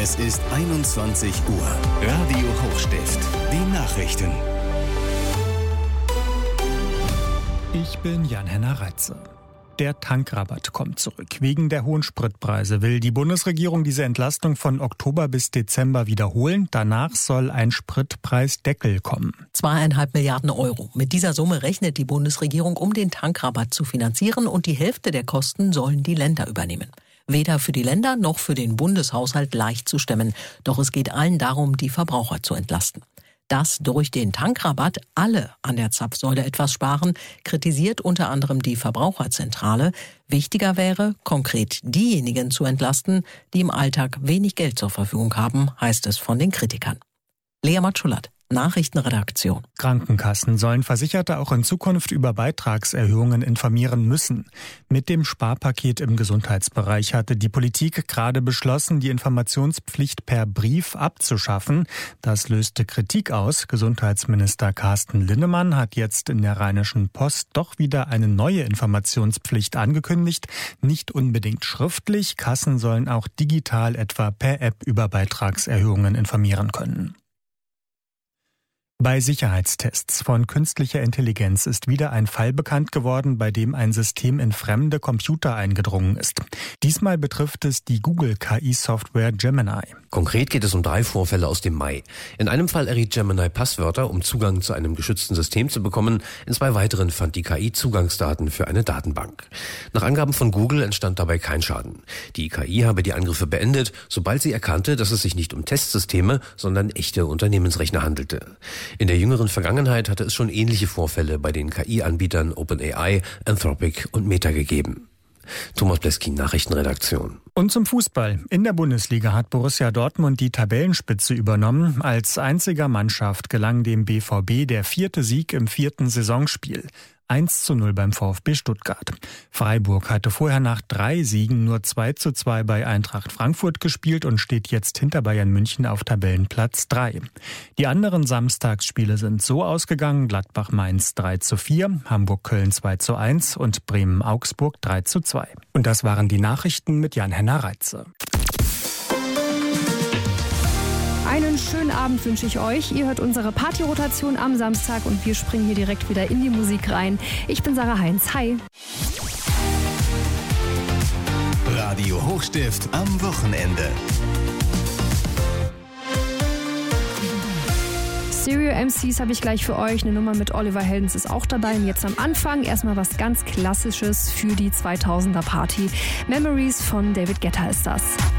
Es ist 21 Uhr. Radio Hochstift. Die Nachrichten. Ich bin Jan-Henner Reitze. Der Tankrabatt kommt zurück. Wegen der hohen Spritpreise will die Bundesregierung diese Entlastung von Oktober bis Dezember wiederholen. Danach soll ein Spritpreisdeckel kommen. 2,5 Milliarden Euro. Mit dieser Summe rechnet die Bundesregierung, um den Tankrabatt zu finanzieren, und die Hälfte der Kosten sollen die Länder übernehmen. Weder für die Länder noch für den Bundeshaushalt leicht zu stemmen. Doch es geht allen darum, die Verbraucher zu entlasten. Dass durch den Tankrabatt alle an der Zapfsäule etwas sparen, kritisiert unter anderem die Verbraucherzentrale. Wichtiger wäre, konkret diejenigen zu entlasten, die im Alltag wenig Geld zur Verfügung haben, heißt es von den Kritikern. Lea Matschulat, Nachrichtenredaktion. Krankenkassen sollen Versicherte auch in Zukunft über Beitragserhöhungen informieren müssen. Mit dem Sparpaket im Gesundheitsbereich hatte die Politik gerade beschlossen, die Informationspflicht per Brief abzuschaffen. Das löste Kritik aus. Gesundheitsminister Carsten Linnemann hat jetzt in der Rheinischen Post doch wieder eine neue Informationspflicht angekündigt. Nicht unbedingt schriftlich. Kassen sollen auch digital, etwa per App, über Beitragserhöhungen informieren können. Bei Sicherheitstests von künstlicher Intelligenz ist wieder ein Fall bekannt geworden, bei dem ein System in fremde Computer eingedrungen ist. Diesmal betrifft es die Google-KI-Software Gemini. Konkret geht es um 3 Vorfälle aus dem Mai. In einem Fall erriet Gemini Passwörter, um Zugang zu einem geschützten System zu bekommen. In 2 weiteren fand die KI Zugangsdaten für eine Datenbank. Nach Angaben von Google entstand dabei kein Schaden. Die KI habe die Angriffe beendet, sobald sie erkannte, dass es sich nicht um Testsysteme, sondern echte Unternehmensrechner handelte. In der jüngeren Vergangenheit hatte es schon ähnliche Vorfälle bei den KI-Anbietern OpenAI, Anthropic und Meta gegeben. Thomas Bleskin, Nachrichtenredaktion. Und zum Fußball. In der Bundesliga hat Borussia Dortmund die Tabellenspitze übernommen. Als einziger Mannschaft gelang dem BVB der 4. Sieg im 4. Saisonspiel. 1:0 beim VfB Stuttgart. Freiburg hatte vorher nach 3 Siegen nur 2:2 bei Eintracht Frankfurt gespielt und steht jetzt hinter Bayern München auf Tabellenplatz 3. Die anderen Samstagsspiele sind so ausgegangen: Gladbach-Mainz 3:4, Hamburg-Köln 2:1 und Bremen-Augsburg 3:2. Und das waren die Nachrichten mit Jan-Henner Reitze. Einen schönen Abend wünsche ich euch. Ihr hört unsere Partyrotation am Samstag und wir springen hier direkt wieder in die Musik rein. Ich bin Sarah Heinz. Hi. Radio Hochstift am Wochenende. Stereo MCs habe ich gleich für euch. Eine Nummer mit Oliver Heldens ist auch dabei. Und jetzt am Anfang erstmal was ganz Klassisches für die 2000er Party. Memories von David Guetta ist das.